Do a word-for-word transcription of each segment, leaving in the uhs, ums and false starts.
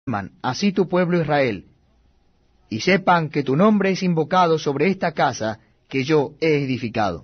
así tu pueblo Israel, y sepan que tu nombre es invocado sobre esta casa que yo he edificado.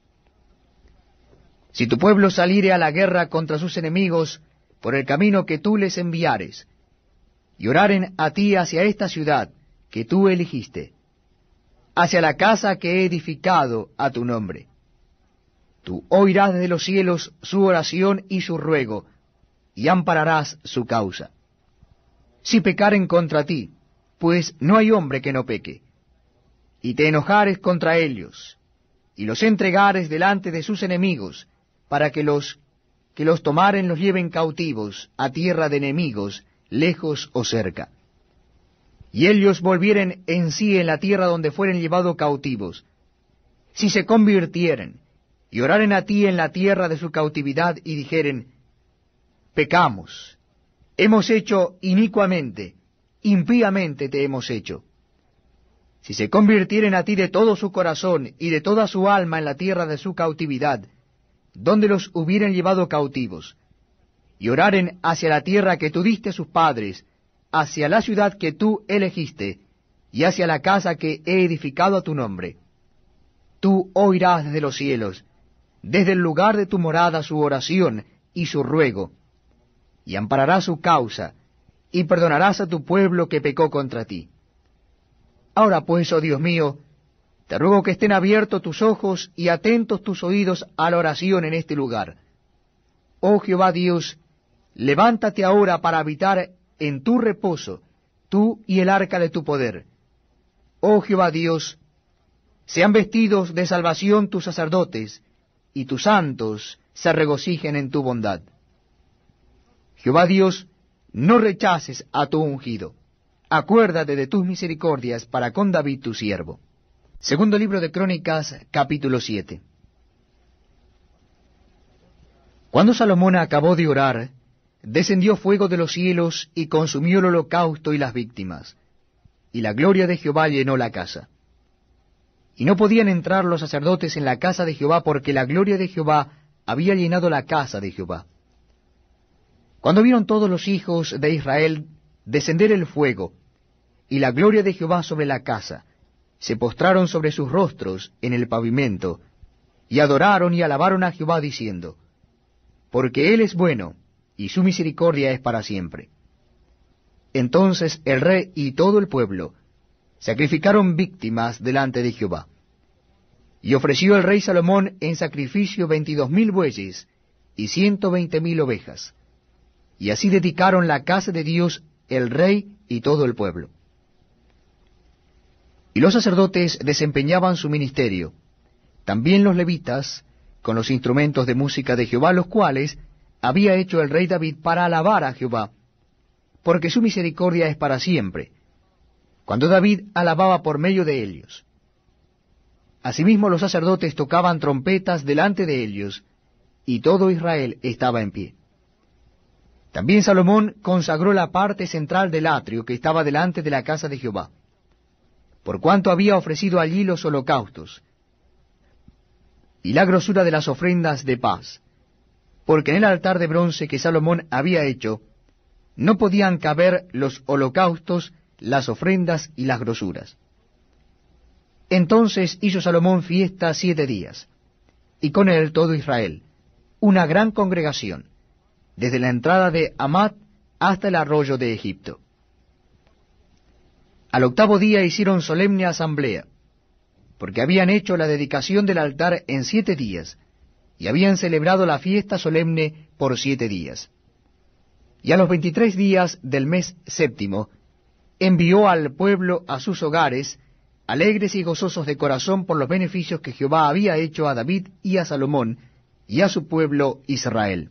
Si tu pueblo saliere a la guerra contra sus enemigos por el camino que tú les enviares, y oraren a ti hacia esta ciudad que tú elegiste, hacia la casa que he edificado a tu nombre, tú oirás desde los cielos su oración y su ruego, y ampararás su causa. Si pecaren contra ti, pues no hay hombre que no peque, y te enojares contra ellos, y los entregares delante de sus enemigos, para que los que los tomaren los lleven cautivos a tierra de enemigos, lejos o cerca. Y ellos volvieren en sí en la tierra donde fueren llevados cautivos, si se convirtieren, y oraren a ti en la tierra de su cautividad, y dijeren, pecamos, hemos hecho inicuamente, impíamente te hemos hecho. Si se convirtieren a ti de todo su corazón y de toda su alma en la tierra de su cautividad, donde los hubieren llevado cautivos, y oraren hacia la tierra que tú diste a sus padres, hacia la ciudad que tú elegiste, y hacia la casa que he edificado a tu nombre, tú oirás desde los cielos, desde el lugar de tu morada, su oración y su ruego, y ampararás su causa, y perdonarás a tu pueblo que pecó contra ti. Ahora pues, oh Dios mío, te ruego que estén abiertos tus ojos y atentos tus oídos a la oración en este lugar. Oh Jehová Dios, levántate ahora para habitar en tu reposo, tú y el arca de tu poder. Oh Jehová Dios, sean vestidos de salvación tus sacerdotes, y tus santos se regocijen en tu bondad. Jehová Dios, no rechaces a tu ungido. Acuérdate de tus misericordias para con David tu siervo. Segundo libro de Crónicas, capítulo siete. Cuando Salomón acabó de orar, descendió fuego de los cielos y consumió el holocausto y las víctimas, y la gloria de Jehová llenó la casa. Y no podían entrar los sacerdotes en la casa de Jehová, porque la gloria de Jehová había llenado la casa de Jehová. Cuando vieron todos los hijos de Israel descender el fuego, y la gloria de Jehová sobre la casa, se postraron sobre sus rostros en el pavimento, y adoraron y alabaron a Jehová, diciendo, porque Él es bueno, y su misericordia es para siempre. Entonces el rey y todo el pueblo sacrificaron víctimas delante de Jehová. Y ofreció el rey Salomón en sacrificio veintidós mil bueyes y ciento veinte mil ovejas. Y así dedicaron la casa de Dios el rey y todo el pueblo. Y los sacerdotes desempeñaban su ministerio, también los levitas, con los instrumentos de música de Jehová, los cuales había hecho el rey David para alabar a Jehová, porque su misericordia es para siempre, cuando David alababa por medio de ellos. Asimismo los sacerdotes tocaban trompetas delante de ellos, y todo Israel estaba en pie. También Salomón consagró la parte central del atrio que estaba delante de la casa de Jehová, por cuanto había ofrecido allí los holocaustos, y la grosura de las ofrendas de paz, porque en el altar de bronce que Salomón había hecho, no podían caber los holocaustos, las ofrendas y las grosuras. Entonces hizo Salomón fiesta siete días, y con él todo Israel, una gran congregación, desde la entrada de Hamat hasta el arroyo de Egipto. Al octavo día hicieron solemne asamblea, porque habían hecho la dedicación del altar en siete días, y habían celebrado la fiesta solemne por siete días. Y a los veintitrés días del mes séptimo, envió al pueblo a sus hogares, alegres y gozosos de corazón por los beneficios que Jehová había hecho a David y a Salomón, y a su pueblo Israel.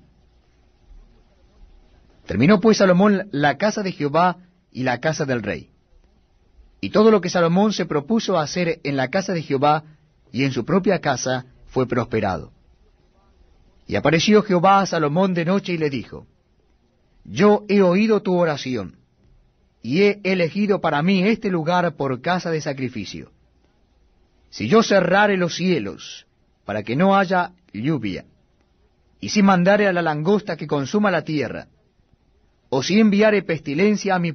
Terminó pues Salomón la casa de Jehová y la casa del rey. Y todo lo que Salomón se propuso hacer en la casa de Jehová y en su propia casa fue prosperado. Y apareció Jehová a Salomón de noche y le dijo, yo he oído tu oración, y he elegido para mí este lugar por casa de sacrificio. Si yo cerrare los cielos, para que no haya lluvia, y si mandare a la langosta que consuma la tierra, o si enviare pestilencia a mi